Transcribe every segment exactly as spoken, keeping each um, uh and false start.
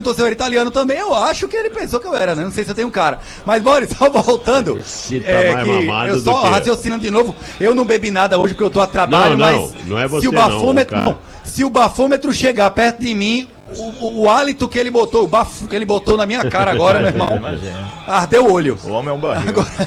torcedor italiano também, eu acho que ele pensou que eu era, né? Não sei se eu tenho um cara. Mas, Boris, só voltando, Esse tá é, mais que mamado eu do só que- raciocinando de novo, eu não bebi nada hoje porque eu tô a trabalho, Não, não, mas não é você se o não, bafômetro, cara. não, se o bafômetro chegar perto de mim, o, o, o hálito que ele botou, o bafo que ele botou na minha cara agora, meu irmão, ardeu o olho. O homem é um barril. Agora,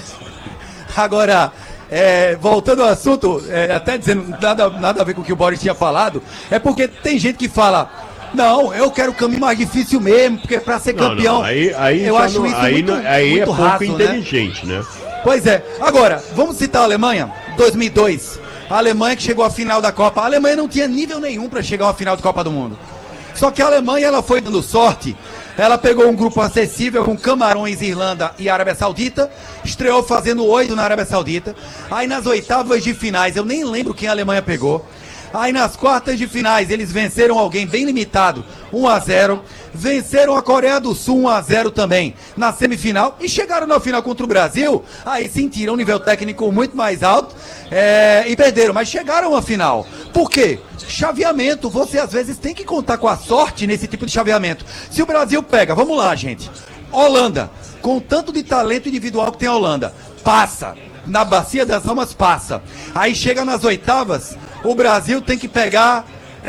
agora é, voltando ao assunto, é, até dizendo nada, nada a ver com o que o Boris tinha falado, é porque tem gente que fala, não, eu quero o caminho mais difícil mesmo, porque pra ser Não, campeão, não, aí, aí, eu já acho não- isso aí, muito, não- aí muito é pouco raso, né? inteligente, né? Pois é. Agora, vamos citar a Alemanha, dois mil e dois. A Alemanha que chegou à final da Copa. A Alemanha não tinha nível nenhum para chegar à final da Copa do Mundo. Só que a Alemanha, ela foi dando sorte. Ela pegou um grupo acessível com Camarões, Irlanda e Arábia Saudita. Estreou fazendo oito na Arábia Saudita. Aí nas oitavas de finais, eu nem lembro quem a Alemanha pegou. Aí nas quartas de finais, eles venceram alguém bem limitado, um a zero. Venceram a Coreia do Sul um a zero também na semifinal. E chegaram na final contra o Brasil. Aí sentiram um nível técnico muito mais alto é, e perderam. Mas chegaram à final. Por quê? Chaveamento. Você às vezes tem que contar com a sorte nesse tipo de chaveamento. Se o Brasil pega, vamos lá, gente. Holanda, com o tanto de talento individual que tem a Holanda, passa. Na Bacia das Almas passa. Aí chega nas oitavas, o Brasil tem que pegar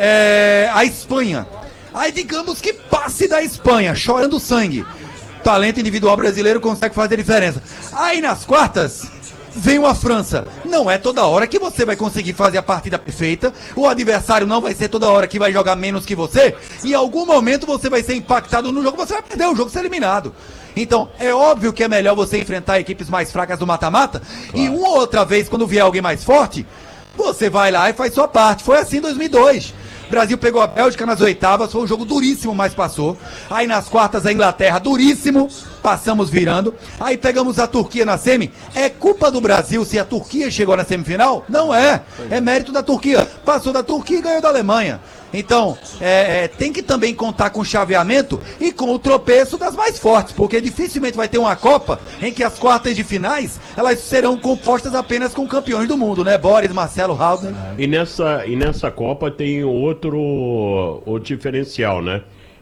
é, a Espanha. Aí digamos que passe da Espanha, chorando sangue. Talento individual brasileiro consegue fazer diferença. Aí nas quartas, vem uma França. Não é toda hora que você vai conseguir fazer a partida perfeita. O adversário não vai ser toda hora que vai jogar menos que você. Em algum momento você vai ser impactado no jogo, você vai perder o jogo, ser eliminado. Então, é óbvio que é melhor você enfrentar equipes mais fracas do mata-mata. Claro. E uma ou outra vez, quando vier alguém mais forte, você vai lá e faz sua parte. Foi assim em dois mil e dois. O Brasil pegou a Bélgica nas oitavas, foi um jogo duríssimo, mas passou. Aí nas quartas a Inglaterra, duríssimo, passamos virando. Aí pegamos a Turquia na semi. É culpa do Brasil se a Turquia chegou na semifinal? Não é. É mérito da Turquia. Passou da Turquia e ganhou da Alemanha. Então, é, é, tem que também contar com o chaveamento e com o tropeço das mais fortes, porque dificilmente vai ter uma Copa em que as quartas de finais, elas serão compostas apenas com campeões do mundo, né? Boris, Marcelo, Haldner. E nessa, e nessa Copa tem outro, outro diferencial, né?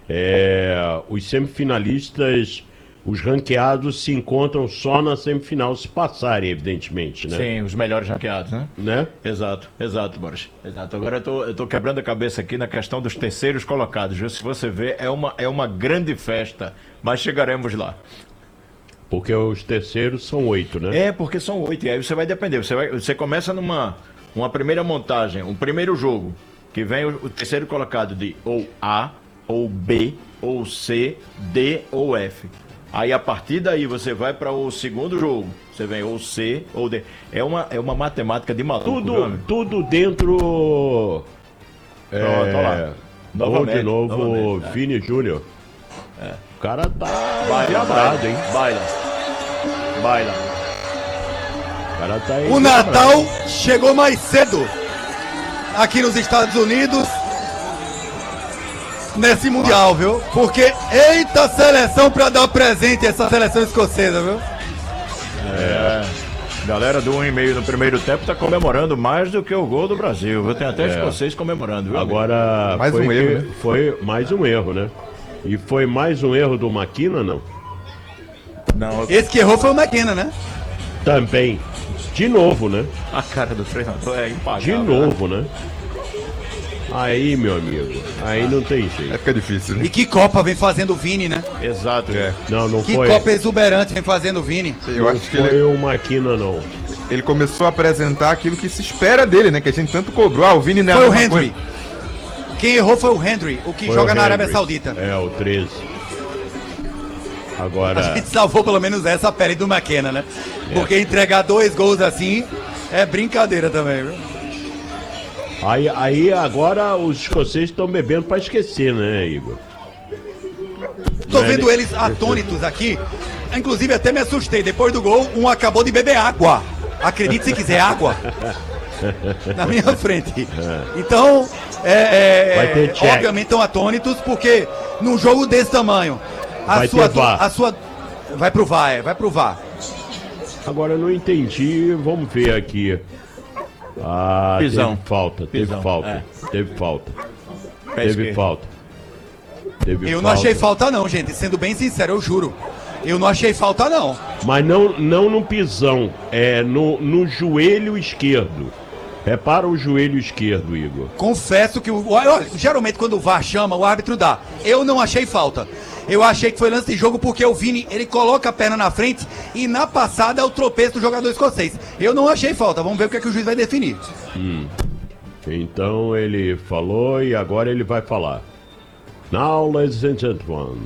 É, os semifinalistas, os ranqueados se encontram só na semifinal, se passarem, evidentemente, né? Sim, os melhores ranqueados, né? Né? Exato, exato, Boris. Exato. Agora eu tô, eu tô quebrando a cabeça aqui na questão dos terceiros colocados, viu? Se você vê, é uma, é uma grande festa, mas chegaremos lá. Porque os terceiros são oito, né? É, porque são oito, e aí você vai depender. Você, vai, você começa numa uma primeira montagem, um primeiro jogo, que vem o, o terceiro colocado de ou A, ou B, ou C, D ou F. Aí a partir daí você vai para o segundo jogo. Você vem ou C ou D. É uma, é uma matemática de maluco. Tudo, tudo dentro. É, Pronto, olha lá. Ou Novamente, de novo, novamente, é. Vini Júnior. É. O cara tá Baila, endiabrado, baila, hein? baila. Baila. O cara tá O endiabrado. Natal chegou mais cedo aqui nos Estados Unidos nesse Mundial, viu? Porque eita seleção pra dar presente essa seleção escocesa, viu? É. Galera do um e meio no primeiro tempo tá comemorando mais do que o gol do Brasil. Viu? Tem até É. escocês comemorando, viu? Agora, Mais foi um que- erro, né? Foi mais um erro, né? E foi mais um erro do Maquina, não? Não, Esse que errou foi o McKenna, né? Também. De novo, né? a cara do treinador é De impagável. novo, né? Aí, meu amigo, aí não tem Aí jeito. fica difícil, né? E que Copa vem fazendo o Vini, né? Exato. É. Não, não Que foi, Copa exuberante vem fazendo o Vini. Eu não acho que foi ele, o Maquina, não. ele começou a apresentar aquilo que se espera dele, né? Que a gente tanto cobrou. Ah, o Vini não é Foi a o mesma Hendry. coisa. Quem errou foi o Hendry, o que Foi joga o na Arábia Henry. Saudita. É, o treze. A Agora, gente salvou pelo menos essa pele do McKenna, né? Porque entregar dois gols assim é brincadeira também, viu? aí, aí agora os escoceses estão bebendo pra esquecer, né, Igor? Tô Né, vendo ele- eles atônitos aqui. Inclusive até me assustei. Depois do gol, um acabou de beber água. Acredite se quiser, água. Na minha frente. Então, é, Vai ter é, check. obviamente estão atônitos, porque num jogo desse tamanho, a Vai sua, ter V A R. a sua. Vai pro V A R, é, vai pro V A R. Agora eu não entendi, vamos ver aqui. Ah, Pisão. teve falta, teve Pisão, falta, é. teve falta, Pé teve esquerdo. falta. Teve Eu não falta. achei falta não, gente. Sendo bem sincero, eu juro. Eu não achei falta não. Mas não, não no pisão, é no, no joelho esquerdo. Repara o joelho esquerdo, Igor. Confesso que, o, olha, geralmente quando o V A R chama, o árbitro dá. Eu não achei falta. Eu achei que foi lance de jogo porque o Vini, ele coloca a perna na frente e na passada é o tropeço do jogador escocês. Eu não achei falta. Vamos ver o que, é que o juiz vai definir. Hum. Então ele falou e agora ele vai falar. Now, ladies and gentlemen.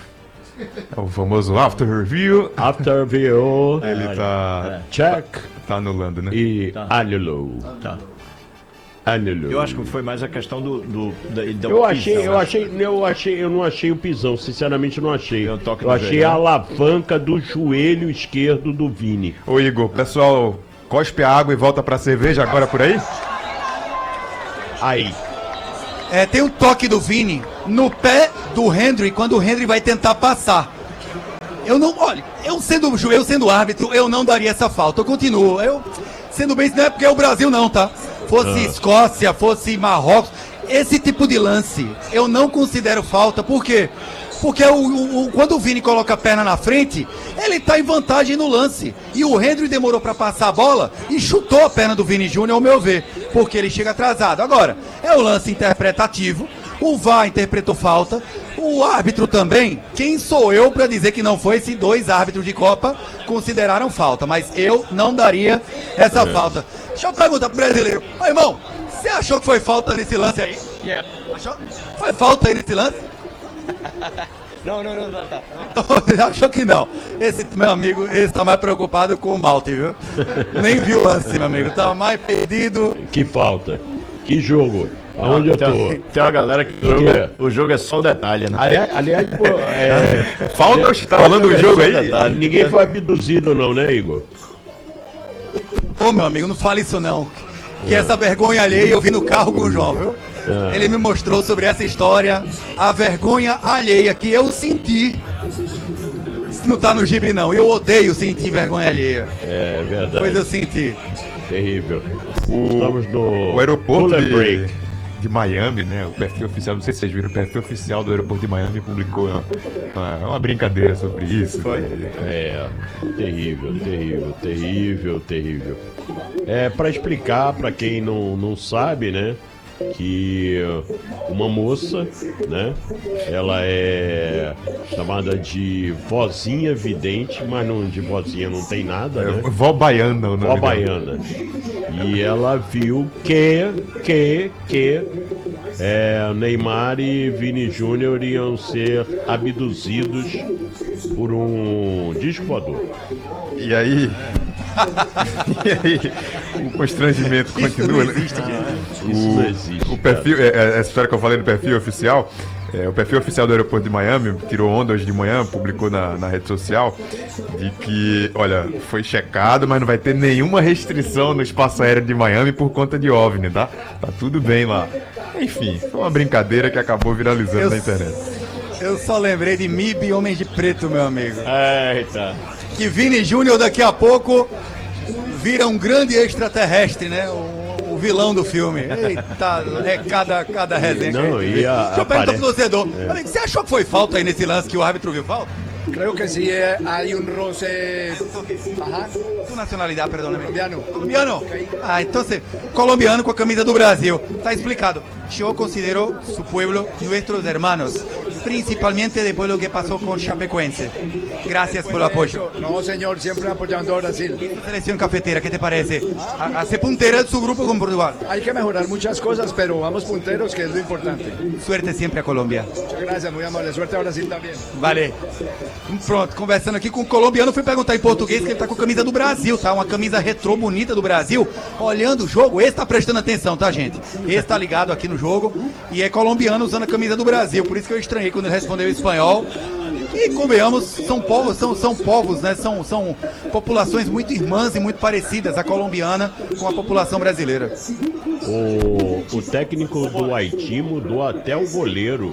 É o famoso after review. After view, Ele tá, check tá anulando, né? e anulou. Tá. Anulou. Eu acho que foi mais a questão do. do, da, da Eu achei, pisão, eu né? achei, eu achei, eu não achei o pisão, sinceramente não achei. Deu um toque Eu no achei joelho, a né? alavanca do joelho esquerdo do Vini. Ô Igor, pessoal, cospe a água e volta pra cerveja agora por aí? Aí. É, tem um toque do Vini no pé do Hendry quando o Hendry vai tentar passar. Eu não, olha, eu sendo, eu sendo árbitro, eu não daria essa falta. Eu continuo. Eu, sendo bem, não é porque é o Brasil não, tá? Fosse Ah. Escócia, fosse Marrocos, esse tipo de lance eu não considero falta. Por quê? Porque o, o- o- quando o Vini coloca a perna na frente, ele tá em vantagem no lance. E o Hendry demorou para passar a bola e chutou a perna do Vini Júnior, ao meu ver, porque ele chega atrasado. Agora, é o lance interpretativo, o V A R interpretou falta, o árbitro também. Quem sou eu para dizer que não foi se dois árbitros de Copa consideraram falta? Mas eu não daria essa falta. Deixa eu perguntar pro brasileiro. Ô, irmão, você achou que foi falta nesse lance aí? Achou? Foi falta aí nesse lance? Não, não, não, tá, tá. Ele achou que não. Esse meu amigo, esse tá mais preocupado com o Malte, viu? Nem viu o lance, meu amigo. Tá mais perdido. Que falta. Que jogo. Aonde eu tô? Tem, tem uma galera que o jogo, é, o jogo é só um detalhe, né? Aliás, aliás pô, é, Falta, tá rolando o jogo aí? ninguém foi abduzido não, né, Igor? Ô, meu amigo, não fale isso não. Que essa vergonha alheia eu vi no carro com o João, viu? Ele me mostrou sobre essa história, a vergonha alheia que eu senti. Isso não tá no gibi não, eu odeio sentir vergonha alheia. É verdade. Pois eu senti. Terrível. Estamos no O aeroporto Cooler de, break. de Miami, né? O perfil oficial, não sei se vocês viram, o perfil oficial do aeroporto de Miami publicou uma, uma, uma brincadeira sobre isso. É, terrível, terrível, terrível, terrível. É, para explicar para quem não, não sabe, né, que uma moça, né, ela é chamada de vozinha vidente, mas não, de vozinha não tem nada, né? É, Vó Baiana o nome Vó dela. baiana. E ela viu que, que, que é, Neymar e Vini Júnior iam ser abduzidos por um disco voador. E aí... e aí, o constrangimento continua, né? Isso não existe. O perfil, é, é, essa história que eu falei do perfil oficial, é, o perfil oficial do aeroporto de Miami tirou onda hoje de manhã, publicou na, na rede social, de que, olha, foi checado, mas não vai ter nenhuma restrição no espaço aéreo de Miami por conta de OVNI, tá? Tá tudo bem lá. Enfim, foi uma brincadeira que acabou viralizando Eu- na internet. Eu só lembrei de M I B e Homens de Preto, meu amigo. Eita. Que Vini Júnior daqui a pouco vira um grande extraterrestre, né? O, o vilão do filme. Eita, é cada, cada resenha. que Não, a gente e vê. a- Deixa eu perguntar apare- pro torcedor. Amigo, você achou que foi falta aí nesse lance que o árbitro viu falta? Creo que sí eh, hay un roce. Ajá. Tu nacionalidade, perdão, amigo. Colombiano. Colombiano? Ah, então, colombiano com a camisa do Brasil. Tá explicado. Eu considero su pueblo nuestros hermanos, principalmente depois do que passou com Chapecoense. Gracias pelo apoio. No, señor, siempre apoyando a Brasil. Selección cafetera, ¿qué te parece? Ha- Hace puntera en su grupo con Portugal. Hay que mejorar muchas cosas, pero vamos punteros, que es lo importante. Suerte siempre a Colômbia. Muchas gracias, muy amable. Suerte a Brasil también. Vale. Pronto, conversando aqui com o colombiano, fui perguntar em português que ele tá com a camisa do Brasil, tá? Uma camisa retrô bonita do Brasil. Olhando o jogo, esse tá prestando atenção, tá, gente? Esse tá ligado aqui no jogo e é colombiano usando a camisa do Brasil. Por isso que eu estranhei quando ele respondeu em espanhol. E convenhamos, são povos, são, são povos, né? São, são populações muito irmãs e muito parecidas, a colombiana com a população brasileira. O, o técnico do Haiti mudou até o goleiro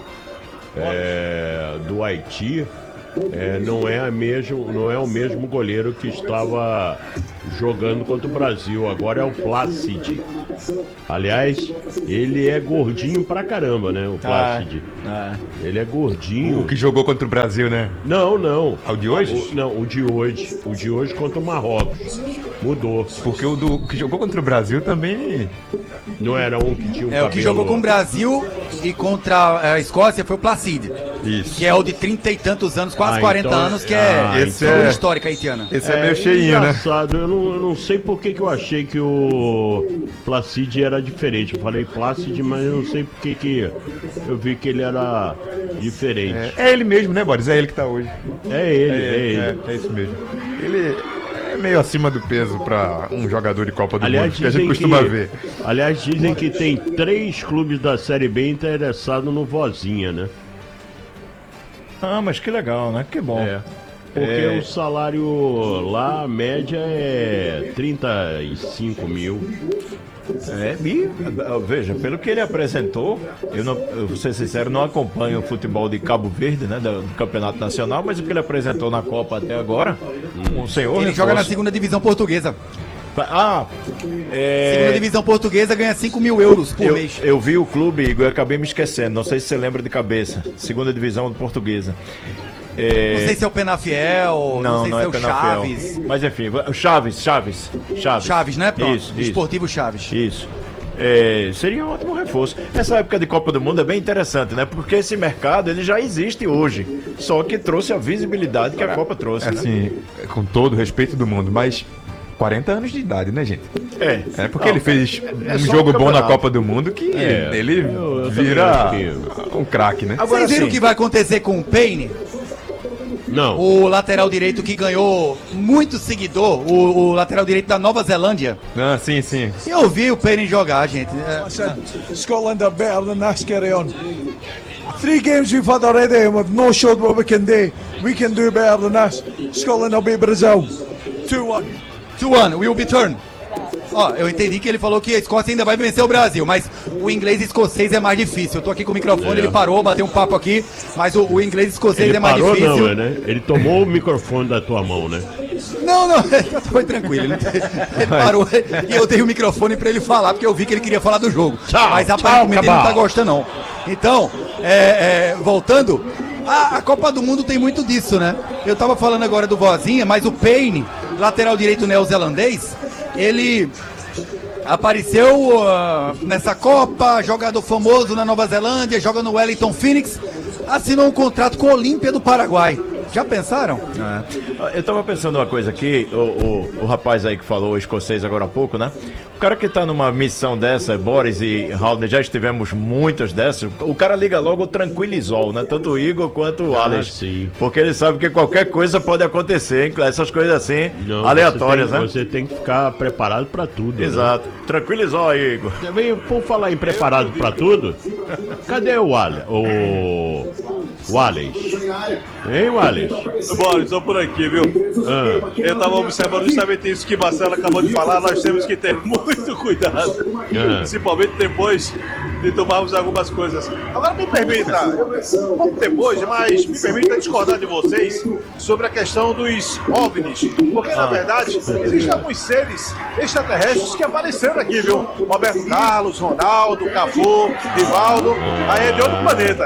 é, do Haiti. É, não, é a mesmo, não é o mesmo goleiro que estava jogando contra o Brasil. Agora é o Plácido. Aliás, ele é gordinho pra caramba, né? O Plácido. Ah, Ele é gordinho. O que jogou contra o Brasil, né? Não, não. Ah, o de hoje? O- não, o de hoje. O de hoje contra o Marrocos. Mudou. Porque o do o que jogou contra o Brasil também. Não era um que tinha um É, o que jogou com o Brasil e contra a Escócia foi o Placide. Isso. Que é o de trinta e tantos anos, quase Ah, quarenta então- anos, que ah, é esse figura é- histórica haitiana. Esse é, meio cheinho, né? engraçado. Eu não, eu não sei por que, que eu achei que o Placide era diferente. Eu falei Placide, mas eu não sei por que, que eu vi que ele era diferente. É, é ele mesmo, né, Boris? É ele que tá hoje. É, ele, é, É, ele. é, é isso mesmo. Ele é meio acima do peso pra um jogador de Copa do Aliás, Mundo, que a gente dizem costuma que, ver. aliás, dizem que tem três clubes da Série B interessados no Vozinha, né? ah, mas que legal, né? Que bom. É. Porque É. o salário lá, a média é trinta e cinco mil. É, e, veja, pelo que ele apresentou, eu, não, eu vou ser sincero, não acompanho o futebol de Cabo Verde, né, do, do Campeonato Nacional, mas o que ele apresentou na Copa até agora, um senhor Ele reforço. joga na segunda divisão portuguesa. Ah, é, Segunda divisão portuguesa ganha cinco mil euros por eu, mês. eu vi o clube, Igor, eu acabei me esquecendo, não sei se você lembra de cabeça, segunda divisão portuguesa. É, Não sei se é o Penafiel, não, não, sei não se é é o Penafiel. Chaves. Mas enfim, o Chaves, Chaves, Chaves. Chaves, né? Pronto. Isso, isso. Esportivo Chaves. Isso. É, seria um ótimo reforço. Essa época de Copa do Mundo é bem interessante, né? Porque esse mercado ele já existe hoje, só que trouxe a visibilidade que a Copa trouxe. né? Assim, com todo o respeito do mundo, mas quarenta anos de idade, né, gente? É, É porque Não, ele fez é um só jogo um bom na campeonato. Copa do Mundo que É, ele eu- eu também vira acho um craque, né? Agora Vocês viram o sim. que vai acontecer com o Payne? Não. O lateral direito que ganhou muito seguidor, o, o lateral direito da Nova Zelândia. Ah, sim, sim. Eu vi o Payne jogar, gente. É, I said Scotland are better than us, carry on. Three games we've had already and we've no showed what we can do. We can do better than us. Scotland will beat Brazil. two one. two one, will be turn. Ó, eu entendi que ele falou que a Escócia ainda vai vencer o Brasil, mas o inglês e escocês é mais difícil. Eu tô aqui com o microfone, É. ele parou, bateu um papo aqui, mas o, o inglês e escocês Ele é mais parou difícil. não, né? Ele tomou o microfone da tua mão, né? Não, não, foi tranquilo. Ele, ele parou e eu dei o microfone pra ele falar, porque eu vi que ele queria falar do jogo. Tchau, Mas tchau, aparentemente ele não tá Cabal. gostando, não. Então, é, é, voltando, a, a Copa do Mundo tem muito disso, né? Eu tava falando agora do Vozinha, mas o Payne, lateral direito neozelandês, ele apareceu ah, nessa Copa, jogador famoso na Nova Zelândia, joga no Wellington Phoenix, assinou um contrato com o Olímpia do Paraguai. Já pensaram? Eu tava pensando uma coisa aqui, o, o, o rapaz aí que falou o escocês agora há pouco, né? O cara que tá numa missão dessa, Boris e Haldner, já estivemos muitas dessas, o cara liga logo o tranquilizol, né? Tanto o Igor quanto o Ah, Alex. sim. Porque ele sabe que qualquer coisa pode acontecer, hein? Essas coisas assim, Não, aleatórias, você tem, né? Você tem que ficar preparado pra tudo. né? Exato. Tranquilizol aí, Igor. Também, por falar em preparado pra tudo, cadê o Wallace? O Wallace? Hein, Wallace? Bora, estou por aqui, viu? Ah, Eu estava observando justamente isso que Marcelo acabou de falar. Nós temos que ter muito cuidado, Ah. principalmente depois de tomarmos algumas coisas. Agora me permita, eu- um pouco depois, mas me permita discordar de vocês sobre a questão dos OVNIs. Porque, na verdade, existem alguns seres extraterrestres que apareceram aqui, viu? Roberto Carlos, Ronaldo, Cafu, Rivaldo, aí é de outro planeta.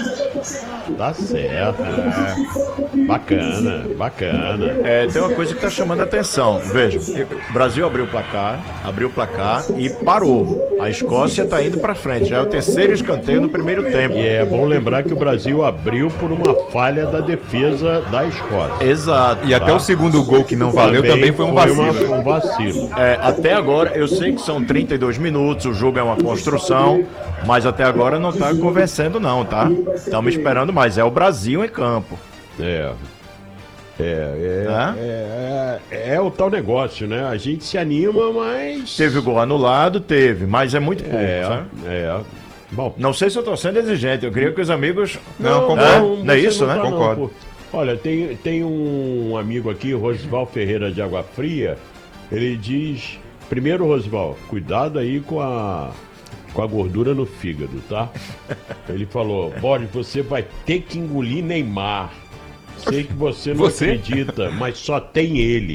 tá certo. É. Bacana, bacana. É, tem uma coisa que tá chamando a atenção. Veja, o Brasil abriu o placar, abriu o placar e parou. A Escócia tá indo pra frente. Já é o terceiro escanteio no primeiro tempo. E é bom lembrar que o Brasil abriu por uma falha da defesa da Escócia. Exato. E até o segundo gol que não valeu também foi um vacilo. uma- um vacilo. É, até agora, eu sei que são trinta e dois minutos, o jogo é uma construção, mas até agora não tá convencendo não, tá? Estamos esperando mais, é o Brasil em campo. É. É, é, Hã? é, é, é o tal negócio, né? A gente se anima, mas. Teve o gol anulado, teve, mas é muito pouco, É, sabe? é. Bom, Não sei se eu tô sendo exigente, eu queria que os amigos... Não, concordo. É, não é você isso, não né? tá, não, Concordo. pô. Olha, tem, tem um amigo aqui, Rosival Ferreira de Água Fria, ele diz, primeiro, Rosival, cuidado aí com a, com a gordura no fígado, tá? Ele falou, Boris, você vai ter que engolir Neymar. Sei que você não Você? acredita, mas só tem ele.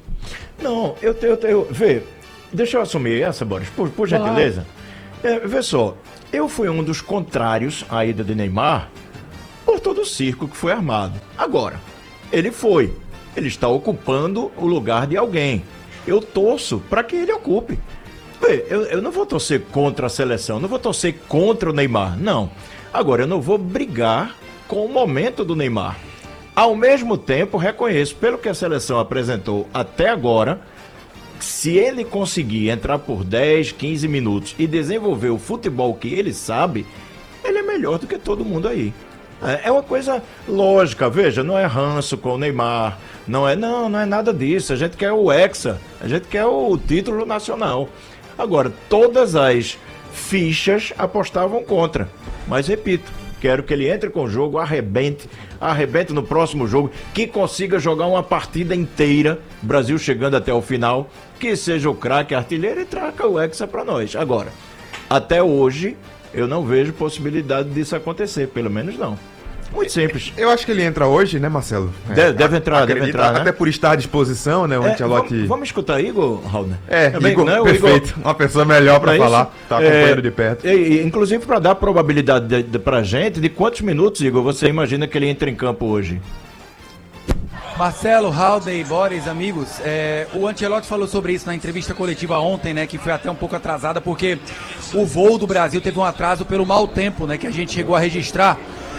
Não, eu tenho. Eu, tenho- vê, deixa eu assumir essa, Boris, por, por gentileza. É, vê só, eu fui um dos contrários à ida de Neymar por todo o circo que foi armado. Agora, ele foi. Ele está ocupando o lugar de alguém. Eu torço para que ele ocupe. Vê, eu, eu não vou torcer contra a seleção, não vou torcer contra o Neymar, não. Agora, eu não vou brigar com o momento do Neymar. Ao mesmo tempo, reconheço, pelo que a seleção apresentou até agora, se ele conseguir entrar por dez, quinze minutos e desenvolver o futebol que ele sabe, ele é melhor do que todo mundo aí. É é uma coisa lógica, veja, não é ranço com o Neymar, não é, não, não é nada disso. A gente quer o Hexa, a gente quer o título nacional. Agora, todas as fichas apostavam contra. Mas repito, quero que ele entre com o jogo, arrebente, arrebente no próximo jogo, que consiga jogar uma partida inteira, Brasil chegando até o final, que seja o craque artilheiro e traga o Hexa pra nós. Agora, até hoje, eu não vejo possibilidade disso acontecer, pelo menos não. Muito simples. Eu acho que ele entra hoje, né, Marcelo? Deve, deve entrar, Acredito, deve entrar, né? Até por estar à disposição, né, o É, Ancelotti... vamos, vamos escutar Igor, Raul? É, bem, Igor, né, o perfeito. Igor- Uma pessoa melhor pra Não é falar. isso? Tá acompanhando É, de perto. e- e, inclusive para dar probabilidade de, de, pra gente, de quantos minutos, Igor, você imagina que ele entra em campo hoje? Marcelo, Haldey, Boris, amigos, é, o Ancelotti falou sobre isso na entrevista coletiva ontem, né, que foi até um pouco atrasada, porque o voo do Brasil teve um atraso pelo mau tempo, né, que a gente chegou a registrar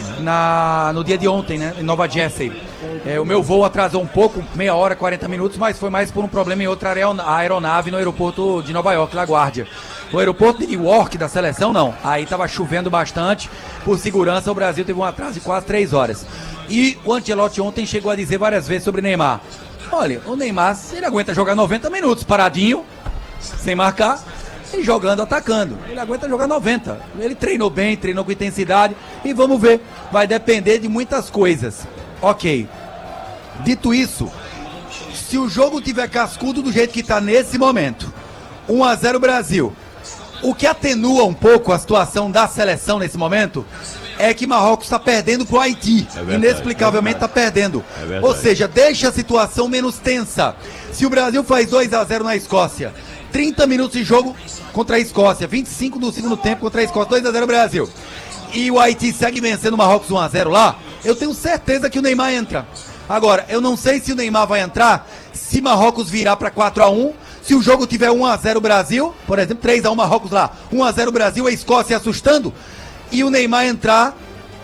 na, no dia de ontem, né, em Nova Jersey. É, o meu voo atrasou um pouco, meia hora, quarenta minutos, mas foi mais por um problema em outra aeron- aeronave no aeroporto de Nova York, LaGuardia. No aeroporto de Newark da seleção, não. Aí tava chovendo bastante. Por segurança, o Brasil teve um atraso de quase três horas. E o Ancelotti ontem chegou a dizer várias vezes sobre o Neymar. Olha, o Neymar, ele aguenta jogar noventa minutos paradinho, sem marcar, e jogando, atacando. Ele aguenta jogar noventa. Ele treinou bem, treinou com intensidade. E vamos ver. Vai depender de muitas coisas. Ok. Dito isso, se o jogo tiver cascudo do jeito que está nesse momento, um a zero Brasil, o que atenua um pouco a situação da seleção nesse momento é que Marrocos está perdendo pro Haiti. verdade, Inexplicavelmente está perdendo. É verdade. Ou seja, deixa a situação menos tensa. Se o Brasil faz dois a zero na Escócia, trinta minutos de jogo contra a Escócia, vinte e cinco do segundo tempo contra a Escócia, dois a zero Brasil, e o Haiti segue vencendo o Marrocos um a zero lá, eu tenho certeza que o Neymar entra. Agora, eu não sei se o Neymar vai entrar se Marrocos virar para quatro a um, se o jogo tiver um a zero Brasil, por exemplo, três a um Marrocos lá, um a zero Brasil, a Escócia assustando, e o Neymar entrar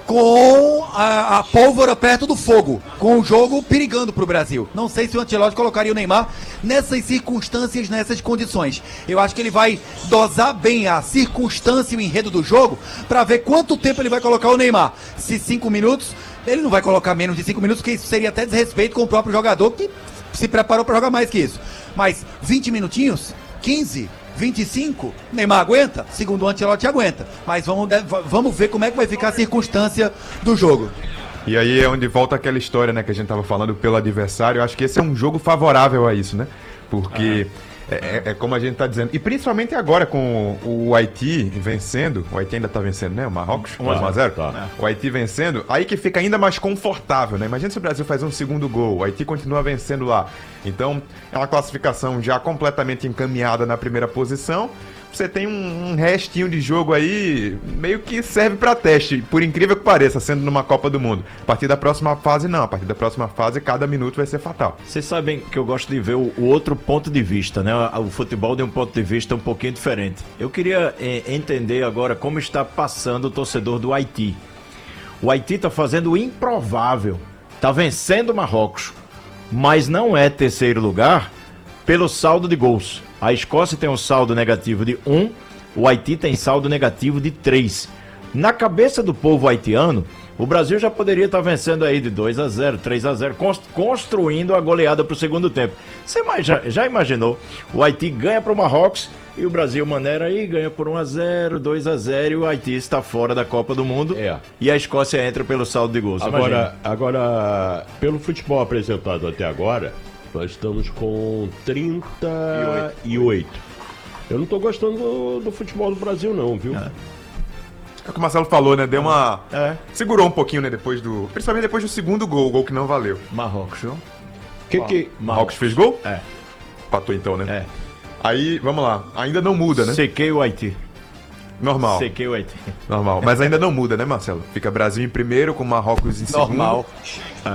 com a, a pólvora perto do fogo, com o jogo perigando para o Brasil. Não sei se o Ancelotti colocaria o Neymar nessas circunstâncias, nessas condições. Eu acho que ele vai dosar bem a circunstância e o enredo do jogo para ver quanto tempo ele vai colocar o Neymar. Se cinco minutos, ele não vai colocar menos de cinco minutos, porque isso seria até desrespeito com o próprio jogador que se preparou para jogar mais que isso. Mas vinte minutinhos, quinze, vinte e cinco, Neymar aguenta? Segundo o Ancelotti, aguenta. Mas vamos, vamos ver como é que vai ficar a circunstância do jogo. E aí é onde volta aquela história, né, que a gente tava falando pelo adversário. Eu acho que esse é um jogo favorável a isso, né? Porque é, é- é como a gente tá dizendo. E principalmente agora com o Haiti vencendo. O Haiti ainda tá vencendo, né? O Marrocos, um a zero. Tá. O Haiti vencendo, aí que fica ainda mais confortável, né? Imagina se o Brasil faz um segundo gol, o Haiti continua vencendo lá. Então, é uma classificação já completamente encaminhada na primeira posição. Você tem um, um restinho de jogo aí, meio que serve pra teste, por incrível que pareça, sendo numa Copa do Mundo. A partir da próxima fase, não. A partir da próxima fase, cada minuto vai ser fatal. Vocês sabem que eu gosto de ver o, o outro ponto de vista, né? O futebol de um ponto de vista um pouquinho diferente. Eu queria eh, entender agora como está passando o torcedor do Haiti. O Haiti está fazendo o improvável. Está vencendo o Marrocos, mas não é terceiro lugar pelo saldo de gols. A Escócia tem um saldo negativo de um, o Haiti tem saldo negativo de três. Na cabeça do povo haitiano, o Brasil já poderia estar vencendo aí de dois a zero, três a zero, cons- construindo a goleada para o segundo tempo. Você mais- já, já imaginou? O Haiti ganha para o Marrocos e o Brasil maneira aí, ganha por um a zero, dois a zero e o Haiti está fora da Copa do Mundo. É. E a Escócia entra pelo saldo de gols. Agora, agora, pelo futebol apresentado até agora, nós estamos com trinta e oito. Eu não tô gostando do, do futebol do Brasil, não, viu? É. É o que o Marcelo falou, né? Deu uma... É. Segurou um pouquinho, né? Depois do... Principalmente depois do segundo gol, o gol que não valeu. Marrocos, viu? Que que... Marrocos fez gol? É. Empatou então, né? É. Aí, vamos lá. Ainda não muda, né? Sequei o Haiti. Normal. Sequei o Haiti. Normal. Mas ainda não muda, né, Marcelo? Fica Brasil em primeiro, com Marrocos em segundo. Normal.